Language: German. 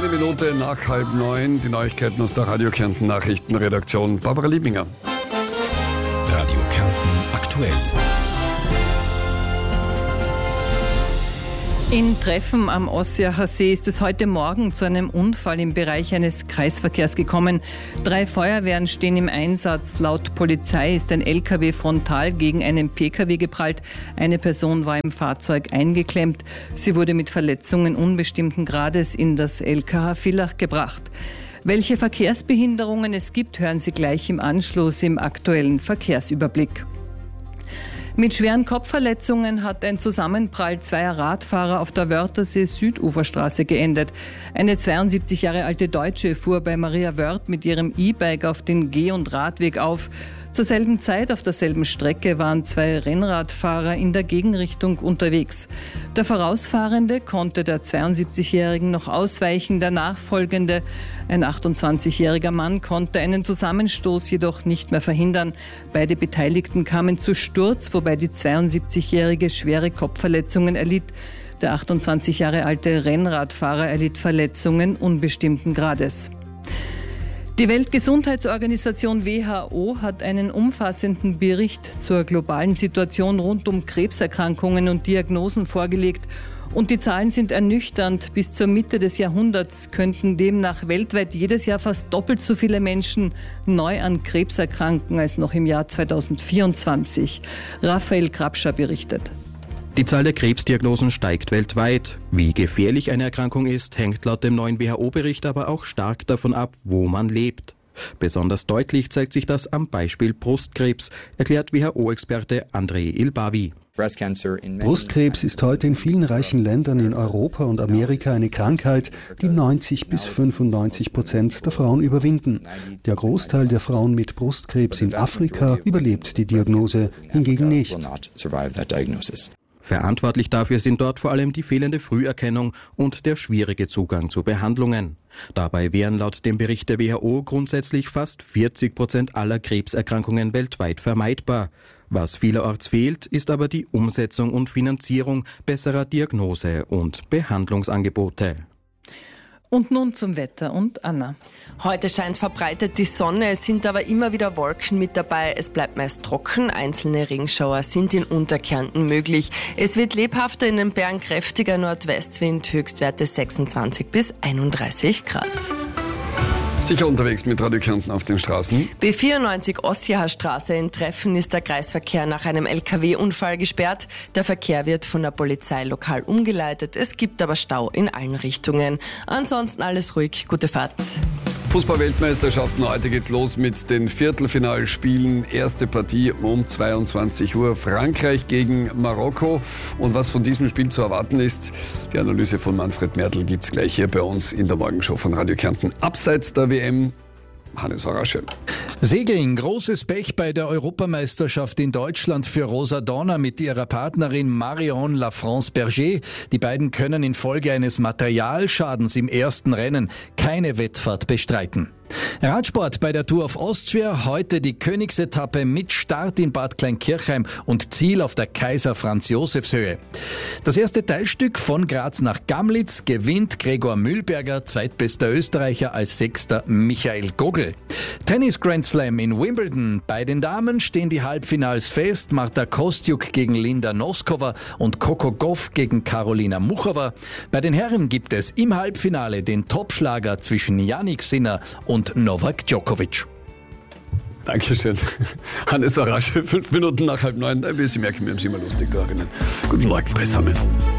Eine Minute nach 8:30, die Neuigkeiten aus der Radio Kärnten Nachrichtenredaktion. Barbara Liebinger. Radio Kärnten aktuell. In Treffen am Ossiacher See ist es heute Morgen zu einem Unfall im Bereich eines Kreisverkehrs gekommen. 3 Feuerwehren stehen im Einsatz. Laut Polizei ist ein LKW frontal gegen einen PKW geprallt. Eine Person war im Fahrzeug eingeklemmt. Sie wurde mit Verletzungen unbestimmten Grades in das LKH Villach gebracht. Welche Verkehrsbehinderungen es gibt, hören Sie gleich im Anschluss im aktuellen Verkehrsüberblick. Mit schweren Kopfverletzungen hat ein Zusammenprall zweier Radfahrer auf der Wörthersee-Süduferstraße geendet. Eine 72 Jahre alte Deutsche fuhr bei Maria Wörth mit ihrem E-Bike auf den Geh- und Radweg auf. Zur selben Zeit auf derselben Strecke waren 2 Rennradfahrer in der Gegenrichtung unterwegs. Der Vorausfahrende konnte der 72-Jährigen noch ausweichen, der Nachfolgende, ein 28-jähriger Mann, konnte einen Zusammenstoß jedoch nicht mehr verhindern. Beide Beteiligten kamen zu Sturz, wobei die 72-Jährige schwere Kopfverletzungen erlitt. Der 28 Jahre alte Rennradfahrer erlitt Verletzungen unbestimmten Grades. Die Weltgesundheitsorganisation WHO hat einen umfassenden Bericht zur globalen Situation rund um Krebserkrankungen und Diagnosen vorgelegt. Und die Zahlen sind ernüchternd. Bis zur Mitte des Jahrhunderts könnten demnach weltweit jedes Jahr fast doppelt so viele Menschen neu an Krebs erkranken als noch im Jahr 2024. Raphael Krapscher berichtet. Die Zahl der Krebsdiagnosen steigt weltweit. Wie gefährlich eine Erkrankung ist, hängt laut dem neuen WHO-Bericht aber auch stark davon ab, wo man lebt. Besonders deutlich zeigt sich das am Beispiel Brustkrebs, erklärt WHO-Experte Andrei Ilbawi. Brustkrebs ist heute in vielen reichen Ländern in Europa und Amerika eine Krankheit, die 90-95% der Frauen überwinden. Der Großteil der Frauen mit Brustkrebs in Afrika überlebt die Diagnose hingegen nicht. Verantwortlich dafür sind dort vor allem die fehlende Früherkennung und der schwierige Zugang zu Behandlungen. Dabei wären laut dem Bericht der WHO grundsätzlich fast 40% aller Krebserkrankungen weltweit vermeidbar. Was vielerorts fehlt, ist aber die Umsetzung und Finanzierung besserer Diagnose- und Behandlungsangebote. Und nun zum Wetter und Anna. Heute scheint verbreitet die Sonne, es sind aber immer wieder Wolken mit dabei. Es bleibt meist trocken, einzelne Regenschauer sind in Unterkärnten möglich. Es wird lebhafter, in den Bergen kräftiger Nordwestwind, Höchstwerte 26 bis 31 Grad. Sicher unterwegs mit Radio Kärnten auf den Straßen. B94 Ossiacher Straße in Treffen ist der Kreisverkehr nach einem LKW-Unfall gesperrt. Der Verkehr wird von der Polizei lokal umgeleitet. Es gibt aber Stau in allen Richtungen. Ansonsten alles ruhig, gute Fahrt. Fußball-Weltmeisterschaften, heute geht's los mit den Viertelfinalspielen. Erste Partie um 22 Uhr, Frankreich gegen Marokko. Und was von diesem Spiel zu erwarten ist, die Analyse von Manfred Mertl gibt's gleich hier bei uns in der Morgenshow von Radio Kärnten. Abseits der WM, Hannes Horasche. Segeln, großes Pech bei der Europameisterschaft in Deutschland für Rosa Donner mit ihrer Partnerin Marion Lafrance-Berger. Die beiden können infolge eines Materialschadens im ersten Rennen keine Wettfahrt bestreiten. Radsport bei der Tour of Austria, heute die Königsetappe mit Start in Bad Kleinkirchheim und Ziel auf der Kaiser-Franz-Josefs-Höhe. Das erste Teilstück von Graz nach Gamlitz gewinnt Gregor Mühlberger, zweitbester Österreicher als Sechster Michael Gogl. Tennis Grand Slam in Wimbledon. Bei den Damen stehen die Halbfinals fest. Marta Kostyuk gegen Linda Noskova und Coco Gauff gegen Karolina Muchova. Bei den Herren gibt es im Halbfinale den Topschlager zwischen Jannik Sinner und Novak Djokovic. Dankeschön. Hannes Horasche, 5 Minuten nach 8:30. Ein bisschen merken wir uns immer lustig da. Guten Morgen beisammen.